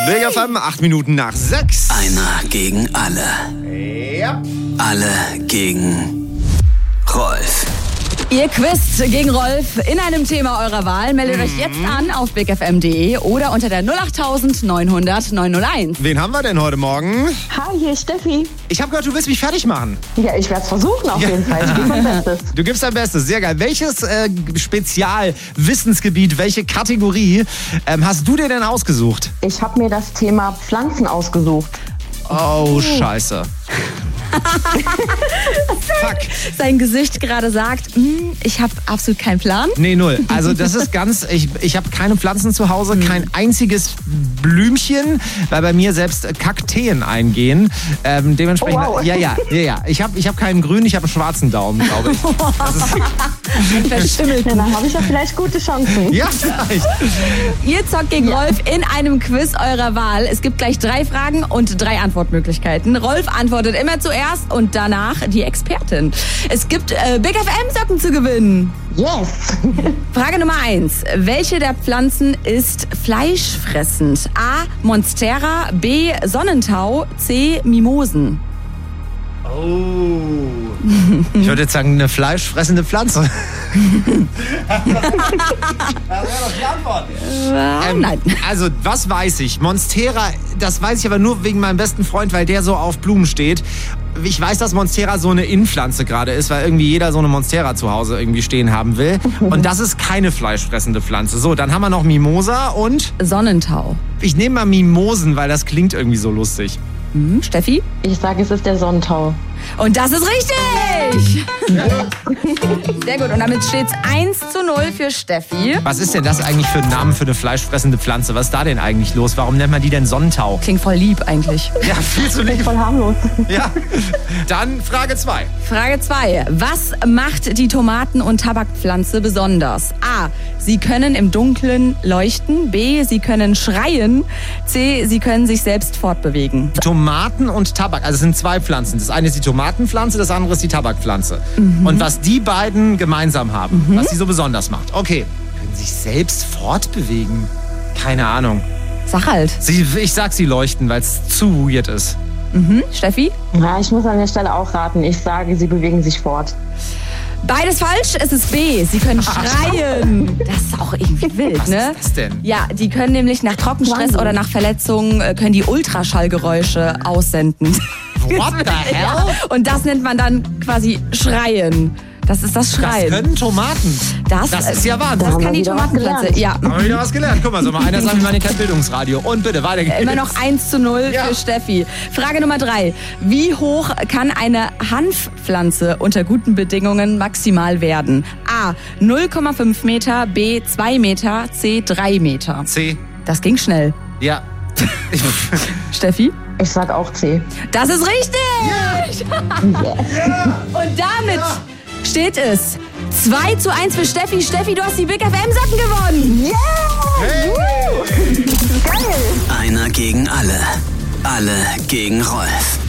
Big FM, 8 Minuten nach 6. Einer gegen alle. Ja. Alle gegen Rolf. Ihr quizt gegen Rolf in einem Thema eurer Wahl. Meldet euch jetzt an auf bigfm.de oder unter der 08000 900 901. Wen haben wir denn heute Morgen? Hi, hier ist Steffi. Ich habe gehört, du willst mich fertig machen. Ja, ich werde es versuchen auf jeden Fall. Ich gebe mein Bestes. Du gibst dein Bestes, sehr geil. Welches Spezialwissensgebiet, welche Kategorie hast du dir denn ausgesucht? Ich habe mir das Thema Pflanzen ausgesucht. Oh, scheiße. Fuck. Sein Gesicht gerade sagt, ich habe absolut keinen Plan. Nee, null. Also das ist ganz, ich habe keine Pflanzen zu Hause, kein einziges Blümchen, weil bei mir selbst Kakteen eingehen. Dementsprechend, Oh, wow. ja. Ich hab keinen grünen, ich habe einen schwarzen Daumen, glaube ich. Verschimmelt. Ja, dann habe ich ja vielleicht gute Chancen. Ja, vielleicht. Ihr zockt gegen Rolf in einem Quiz eurer Wahl. Es gibt gleich 3 Fragen und 3 Antwortmöglichkeiten. Rolf antwortet immer zuerst und danach die Expertin. Es gibt Big FM-Socken zu gewinnen. Yes! Frage Nummer 1. Welche der Pflanzen ist fleischfressend? A. Monstera, B. Sonnentau, C. Mimosen. Oh. Ich würde jetzt sagen, eine fleischfressende Pflanze. Das wäre doch die Antwort. Nein. Also, was weiß ich? Monstera, das weiß ich aber nur wegen meinem besten Freund, weil der so auf Blumen steht. Ich weiß, dass Monstera so eine Innenpflanze gerade ist, weil irgendwie jeder so eine Monstera zu Hause irgendwie stehen haben will. Und das ist keine fleischfressende Pflanze. So, dann haben wir noch Mimosa und... Sonnentau. Ich nehme mal Mimosen, weil das klingt irgendwie so lustig. Steffi? Ich sage, es ist der Sonnentau. Und das ist richtig! Sehr gut. Und damit steht es 1:0 für Steffi. Was ist denn das eigentlich für ein Name für eine fleischfressende Pflanze? Was ist da denn eigentlich los? Warum nennt man die denn Sonnentau? Klingt voll lieb eigentlich. Ja, viel zu lieb. Voll harmlos. Ja. Dann Frage 2. Frage 2. Was macht die Tomaten- und Tabakpflanze besonders? A. Sie können im Dunkeln leuchten. B. Sie können schreien. C. Sie können sich selbst fortbewegen. Tomaten und Tabak, also es sind 2 Pflanzen. Das eine ist die Tomatenpflanze, das andere ist die Tabakpflanze. Und was die beiden gemeinsam haben, was sie so besonders macht. Okay, können sich selbst fortbewegen? Keine Ahnung. Sag halt. Ich sag, sie leuchten, weil es zu weird ist. Steffi? Ja, ich muss an der Stelle auch raten. Ich sage, sie bewegen sich fort. Beides falsch, es ist B. Sie können schreien. Das ist auch irgendwie wild, Was ne? ist das denn? Ja, die können nämlich nach Trockenstress Wahnsinn. oder nach Verletzungen können die Ultraschallgeräusche aussenden. What the hell? Ja, und das nennt man dann quasi Schreien. Das ist das Das Schreien. können Tomaten. Das ist ja Wahnsinn. Das kann die wieder was Tomatenpflanze. gelernt. Ja. Haben wir wieder was gelernt. Guck mal, so mal einer sagt, wir machen kein Bildungsradio. Und bitte, weiter geht's. Immer noch 1:0 Ja. für Steffi. Frage Nummer 3. Wie hoch kann eine Hanfpflanze unter guten Bedingungen maximal werden? A. 0,5 Meter, B. 2 Meter, C. 3 Meter. C. Das ging schnell. Ja. Steffi? Ich sage auch C. Das ist richtig! Und damit steht es 2:1 für Steffi. Steffi, du hast die Big FM-Socken gewonnen. Hey. Geil! Einer gegen alle. Alle gegen Rolf.